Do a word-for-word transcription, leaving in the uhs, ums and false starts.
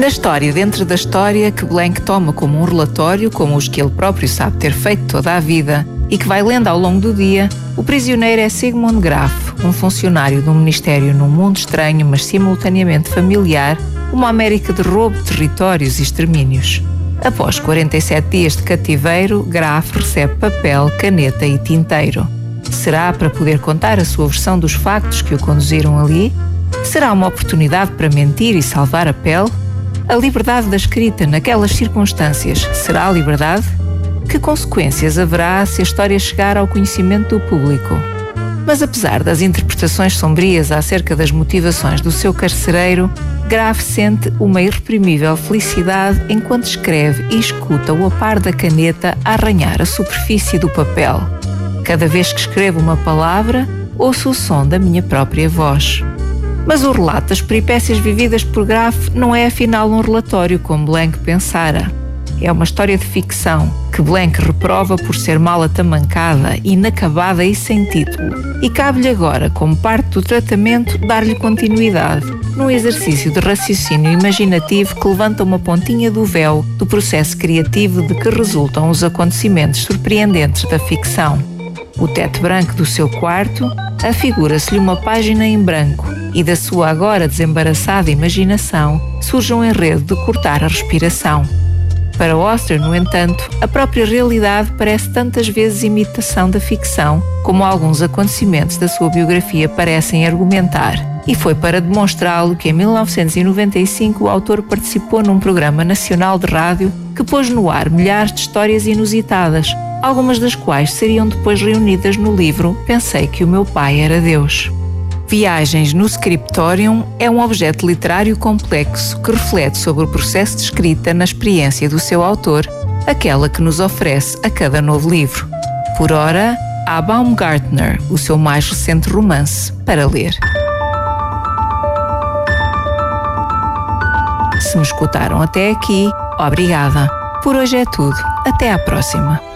Na história dentro da história que Blank toma como um relatório, como os que ele próprio sabe ter feito toda a vida e que vai lendo ao longo do dia, o prisioneiro é Sigmund Graf, um funcionário de um ministério num mundo estranho, mas simultaneamente familiar, uma América de roubo, territórios e extermínios. Após quarenta e sete dias de cativeiro, Graf recebe papel, caneta e tinteiro. Será para poder contar a sua versão dos factos que o conduziram ali? Será uma oportunidade para mentir e salvar a pele? A liberdade da escrita naquelas circunstâncias será a liberdade? Que consequências haverá se a história chegar ao conhecimento do público? Mas apesar das interpretações sombrias acerca das motivações do seu carcereiro, Graf sente uma irreprimível felicidade enquanto escreve e escuta-o a par da caneta a arranhar a superfície do papel. Cada vez que escrevo uma palavra, ouço o som da minha própria voz. Mas o relato das peripécias vividas por Graf não é afinal um relatório como Blank pensara. É uma história de ficção que Blank reprova por ser mal atamancada, inacabada e sem título. E cabe-lhe agora, como parte do tratamento, dar-lhe continuidade, num exercício de raciocínio imaginativo que levanta uma pontinha do véu do processo criativo de que resultam os acontecimentos surpreendentes da ficção. O teto branco do seu quarto afigura-se-lhe uma página em branco e da sua agora desembaraçada imaginação surge um enredo de cortar a respiração. Para Auster, no entanto, a própria realidade parece tantas vezes imitação da ficção, como alguns acontecimentos da sua biografia parecem argumentar. E foi para demonstrá-lo que em mil novecentos e noventa e cinco o autor participou num programa nacional de rádio que pôs no ar milhares de histórias inusitadas, algumas das quais seriam depois reunidas no livro Pensei que o meu pai era Deus. Viagens no Scriptorium é um objeto literário complexo que reflete sobre o processo de escrita na experiência do seu autor, aquela que nos oferece a cada novo livro. Por ora, há Baumgartner, o seu mais recente romance, para ler. Se me escutaram até aqui, obrigada. Por hoje é tudo. Até à próxima.